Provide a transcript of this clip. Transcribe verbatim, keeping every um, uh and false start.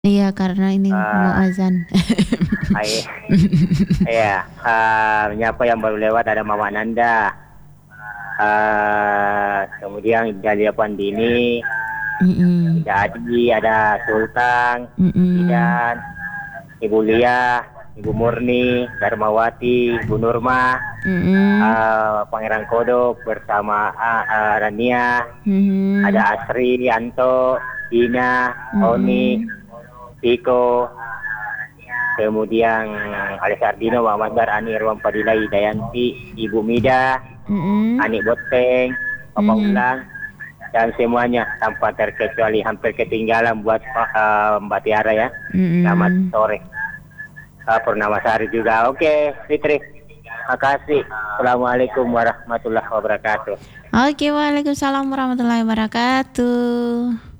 Iya, karena ini mau Eee azan. Hai iya, eee, menyapa yang baru lewat ada Mama Nanda, eee, kemudian Dahlia Pandini, Mhm. Ida Adi, ada Sultan, Mhm. Idan, Ibu Lia, Ibu Murni, Darmawati, Bu Nurma, Mhm. eee, Pangeran Kodok bersama, a eee, Rania, ada Mhm. Asri, Yanto, Ina, Oni, Mhm. Viko, kemudian Alex Ardino, Muhammad Bar, Ani Irwan Fadila, Hidayanti, Ibu Mida, Mhm. Ani Boteng, Papa Mhm. Ulang, dan semuanya tanpa terkecuali hampir ketinggalan buat, eee, Mbak Tiara ya. Selamat Mhm. sore. Eee, Purnamasari juga. Oke, Fitri, makasih. Assalamualaikum warahmatullahi wabarakatuh. Oke, waalaikumsalam warahmatullahi wabarakatuh.